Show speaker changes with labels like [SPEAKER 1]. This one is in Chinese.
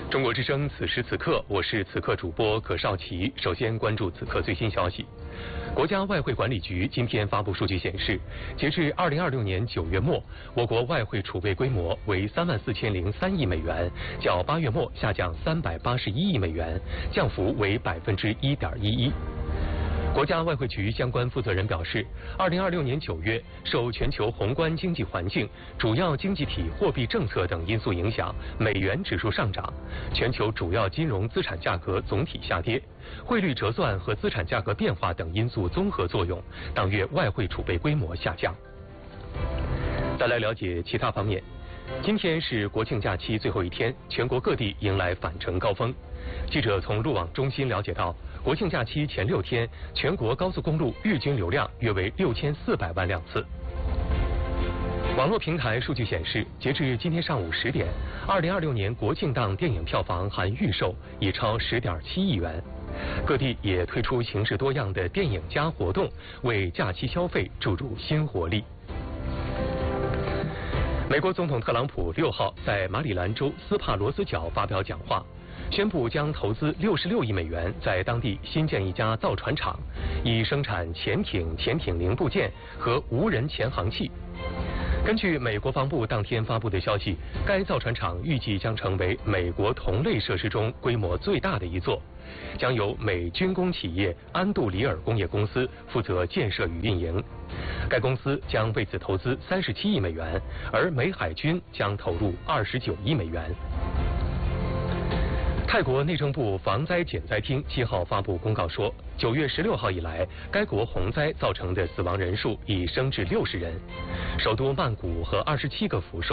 [SPEAKER 1] 中国之声此时此刻，我是此刻主播葛少奇。首先关注此刻最新消息。国家外汇管理局今天发布数据显示，截至2026年9月末，我国外汇储备规模为34003亿美元，较8月末下降381亿美元，降幅为1.11%。国家外汇局相关负责人表示，2026年9月，受全球宏观经济环境、主要经济体货币政策等因素影响，美元指数上涨，全球主要金融资产价格总体下跌，汇率折算和资产价格变化等因素综合作用，当月外汇储备规模下降。再来了解其他方面。今天是国庆假期最后一天，全国各地迎来返程高峰。记者从路网中心了解到，国庆假期前6天，全国高速公路日均流量约为6400万辆次。网络平台数据显示，截至今天上午10点，2026年国庆档电影票房含预售已超10.7亿元。各地也推出形式多样的电影加活动，为假期消费注入新活力。美国总统特朗普6号在马里兰州斯帕罗斯角发表讲话，宣布将投资66亿美元在当地新建一家造船厂，以生产潜艇零部件和无人潜航器。根据美国防部当天发布的消息，该造船厂预计将成为美国同类设施中规模最大的一座，将由美军工企业安杜里尔工业公司负责建设与运营。该公司将为此投资37亿美元，而美海军将投入29亿美元。泰国内政部防灾减灾厅7号发布公告说，9月16号以来，该国洪灾造成的死亡人数已升至60人，首都曼谷和27个府省